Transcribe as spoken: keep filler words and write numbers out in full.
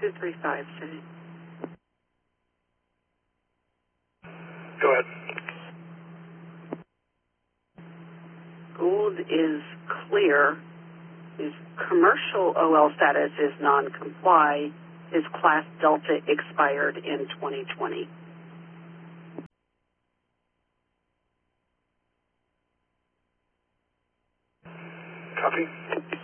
two three five, City. Go ahead. Gould is clear. His commercial O L status is non-comply. His Class Delta expired in twenty twenty. Copy.